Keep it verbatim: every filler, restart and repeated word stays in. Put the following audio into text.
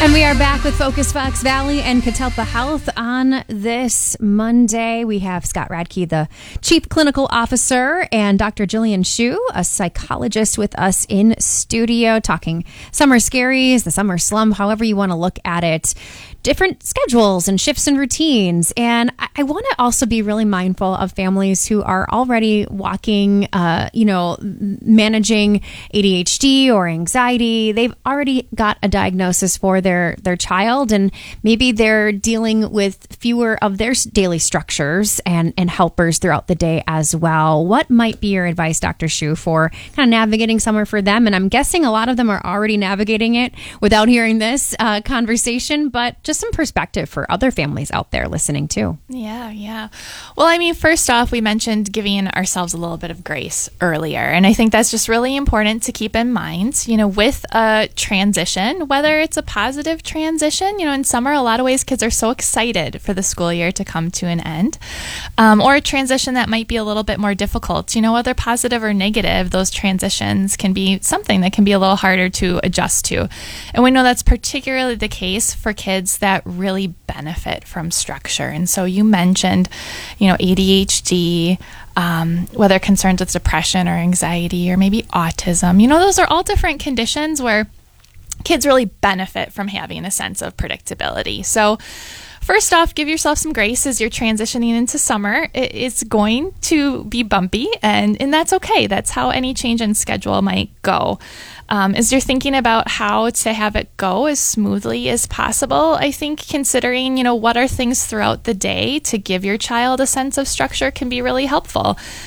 And we are back with Focus Fox Valley and Catalpa Health on this Monday. We have Scott Radke, the Chief Clinical Officer, and Doctor Jillian Shu, a psychologist, with us in studio talking summer scaries, the summer slump, however you want to look at it. Different schedules and shifts and routines. And I, I want to also be really mindful of families who are already walking, uh, you know, managing A D H D or anxiety. They've already got a diagnosis for their, their child, and maybe they're dealing with fewer of their daily structures and, and helpers throughout the day as well. What might be your advice, Doctor Shu, for kind of navigating summer for them? And I'm guessing a lot of them are already navigating it without hearing this uh, conversation, but just some perspective for other families out there listening too. Yeah, yeah. Well, I mean, first off, we mentioned giving ourselves a little bit of grace earlier. And I think that's just really important to keep in mind, you know, with a transition, whether it's a positive transition, you know, in summer, a lot of ways kids are so excited for the school year to come to an end, um, or a transition that might be a little bit more difficult, you know, whether positive or negative, those transitions can be something that can be a little harder to adjust to. And we know that's particularly the case for kids that that really benefit from structure. And so you mentioned, you know, A D H D, um, whether concerns with depression or anxiety or maybe autism, you know, those are all different conditions where kids really benefit from having a sense of predictability. So first off, give yourself some grace as you're transitioning into summer. It's going to be bumpy, and, and that's okay. That's how any change in schedule might go. Um, as you're thinking about how to have it go as smoothly as possible, I think considering, you know, what are things throughout the day to give your child a sense of structure can be really helpful.